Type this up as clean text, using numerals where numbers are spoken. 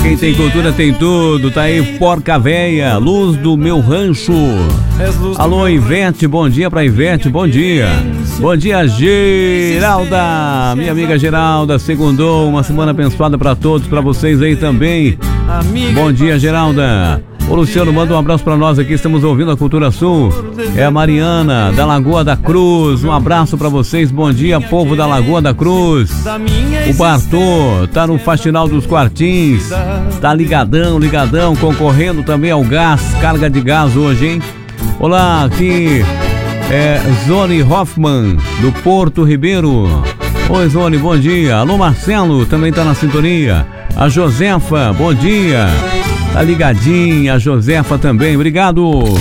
Quem tem cultura tem tudo. Tá aí Porca Véia, luz do meu rancho. Alô, Ivete, bom dia pra Ivete, bom dia. Bom dia, Geralda, minha amiga Geralda, segundou, uma semana abençoada pra todos, pra vocês aí também. Bom dia, Geralda. Ô Luciano, manda um abraço pra nós aqui, estamos ouvindo a Cultura Sul. É a Mariana, da Lagoa da Cruz, um abraço pra vocês, bom dia, povo da Lagoa da Cruz. O Bartô, tá no Faxinal dos Quartins, tá ligadão, concorrendo também ao gás, carga de gás hoje, hein? Olá, aqui é Zone Hoffman, do Porto Ribeiro. Oi, Zone, bom dia. Alô, Marcelo, também tá na sintonia. A Josefa, bom dia. Tá ligadinha, a Josefa também, obrigado.